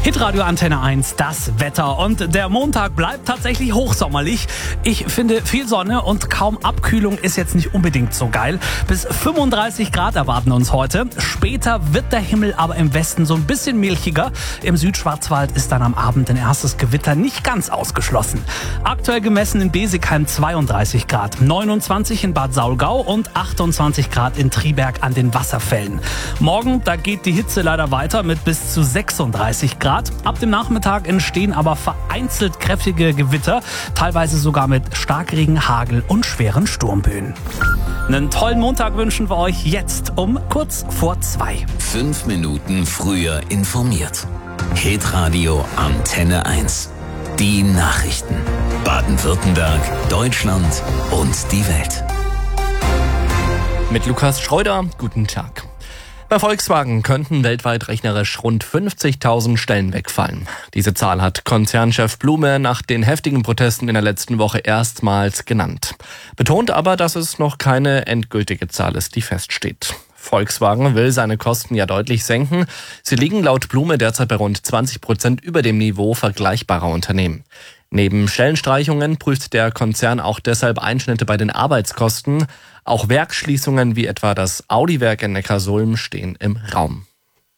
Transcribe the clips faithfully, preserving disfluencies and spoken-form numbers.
Hitradio Antenne eins, das Wetter. Und der Montag bleibt tatsächlich hochsommerlich. Ich finde, viel Sonne und kaum Abkühlung ist jetzt nicht unbedingt so geil. Bis fünfunddreißig Grad erwarten uns heute. Später wird der Himmel aber im Westen so ein bisschen milchiger. Im Südschwarzwald ist dann am Abend ein erstes Gewitter nicht ganz ausgeschlossen. Aktuell gemessen in Besigheim zweiunddreißig Grad, neunundzwanzig in Bad Saulgau und achtundzwanzig Grad in Triberg an den Wasserfällen. Morgen, da geht die Hitze leider weiter mit bis zu sechsunddreißig Grad. Ab dem Nachmittag entstehen aber vereinzelt kräftige Gewitter, teilweise sogar mit Starkregen, Hagel und schweren Sturmböen. Einen tollen Montag wünschen wir euch jetzt um kurz vor zwei. Fünf Minuten früher informiert. Hitradio Antenne eins. Die Nachrichten. Baden-Württemberg, Deutschland und die Welt. Mit Lukas Schreuder, guten Tag. Bei Volkswagen könnten weltweit rechnerisch rund fünfzigtausend Stellen wegfallen. Diese Zahl hat Konzernchef Blume nach den heftigen Protesten in der letzten Woche erstmals genannt. Betont aber, dass es noch keine endgültige Zahl ist, die feststeht. Volkswagen will seine Kosten ja deutlich senken. Sie liegen laut Blume derzeit bei rund zwanzig Prozent über dem Niveau vergleichbarer Unternehmen. Neben Stellenstreichungen prüft der Konzern auch deshalb Einschnitte bei den Arbeitskosten. Auch Werksschließungen wie etwa das Audi-Werk in Neckarsulm stehen im Raum.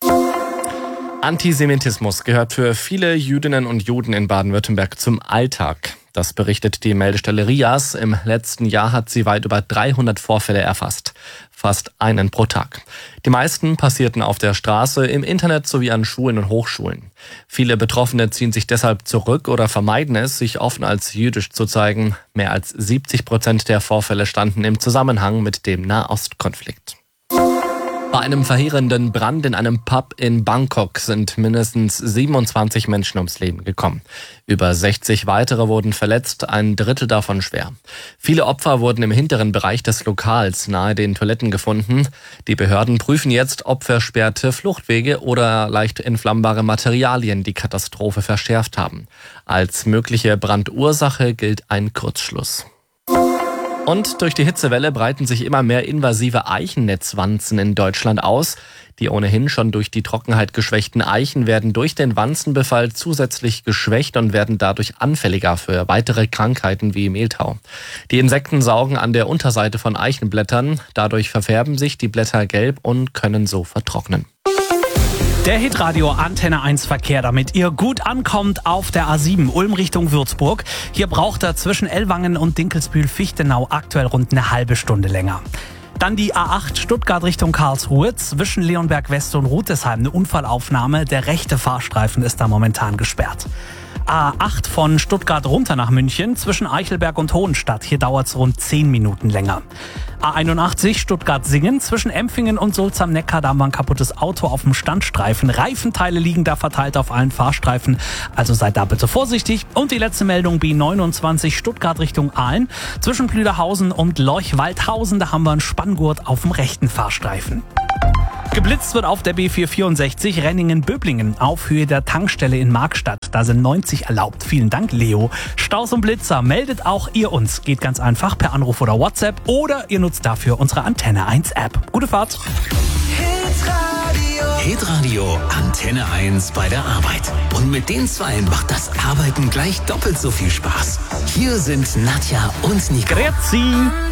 Antisemitismus gehört für viele Jüdinnen und Juden in Baden-Württemberg zum Alltag. Das berichtet die Meldestelle RIAS. Im letzten Jahr hat sie weit über dreihundert Vorfälle erfasst. Fast einen pro Tag. Die meisten passierten auf der Straße, im Internet sowie an Schulen und Hochschulen. Viele Betroffene ziehen sich deshalb zurück oder vermeiden es, sich offen als jüdisch zu zeigen. Mehr als siebzig Prozent der Vorfälle standen im Zusammenhang mit dem Nahostkonflikt. Bei einem verheerenden Brand in einem Pub in Bangkok sind mindestens siebenundzwanzig Menschen ums Leben gekommen. Über sechzig weitere wurden verletzt, ein Drittel davon schwer. Viele Opfer wurden im hinteren Bereich des Lokals nahe den Toiletten gefunden. Die Behörden prüfen jetzt, ob versperrte Fluchtwege oder leicht entflammbare Materialien die Katastrophe verschärft haben. Als mögliche Brandursache gilt ein Kurzschluss. Und durch die Hitzewelle breiten sich immer mehr invasive Eichennetzwanzen in Deutschland aus. Die ohnehin schon durch die Trockenheit geschwächten Eichen werden durch den Wanzenbefall zusätzlich geschwächt und werden dadurch anfälliger für weitere Krankheiten wie Mehltau. Die Insekten saugen an der Unterseite von Eichenblättern. Dadurch verfärben sich die Blätter gelb und können so vertrocknen. Der Hitradio Antenne eins Verkehr, damit ihr gut ankommt auf der A sieben Ulm Richtung Würzburg. Hier braucht er zwischen Ellwangen und Dinkelsbühl-Fichtenau aktuell rund eine halbe Stunde länger. Dann die A acht Stuttgart Richtung Karlsruhe, zwischen Leonberg West und Rudesheim eine Unfallaufnahme. Der rechte Fahrstreifen ist da momentan gesperrt. A acht von Stuttgart runter nach München, zwischen Eichelberg und Hohenstadt. Hier dauert es rund zehn Minuten länger. A einundachtzig Stuttgart-Singen, zwischen Empfingen und Sulz am Neckar, da war ein kaputtes Auto auf dem Standstreifen. Reifenteile liegen da verteilt auf allen Fahrstreifen, also seid da bitte vorsichtig. Und die letzte Meldung, B neunundzwanzig Stuttgart Richtung Aalen, zwischen Plüderhausen und Lorch-Waldhausen, da haben wir einen Spanngurt auf dem rechten Fahrstreifen. Geblitzt wird auf der B vierhundertvierundsechzig Renningen-Böblingen auf Höhe der Tankstelle in Markstadt. Da sind neunzig erlaubt. Vielen Dank, Leo. Staus und Blitzer meldet auch ihr uns. Geht ganz einfach per Anruf oder WhatsApp oder ihr nutzt dafür unsere Antenne eins App. Gute Fahrt. Hitradio. Hitradio Antenne eins bei der Arbeit. Und mit den Zweien macht das Arbeiten gleich doppelt so viel Spaß. Hier sind Nadja und Nico. Grüezi.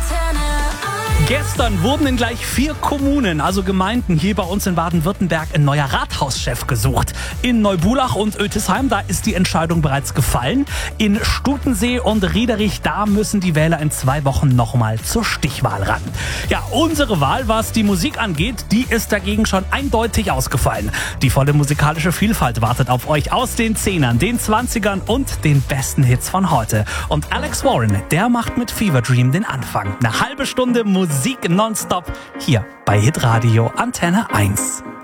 Gestern wurden in gleich vier Kommunen, also Gemeinden hier bei uns in Baden-Württemberg, ein neuer Rathauschef gesucht. In Neubulach und Ötisheim, da ist die Entscheidung bereits gefallen. In Stutensee und Riederich, da müssen die Wähler in zwei Wochen nochmal zur Stichwahl ran. Ja, unsere Wahl, was die Musik angeht, die ist dagegen schon eindeutig ausgefallen. Die volle musikalische Vielfalt wartet auf euch aus den Zehnern, den Zwanzigern und den besten Hits von heute. Und Alex Warren, der macht mit Fever Dream den Anfang. Eine halbe Stunde Musik nonstop hier bei Hitradio Antenne eins.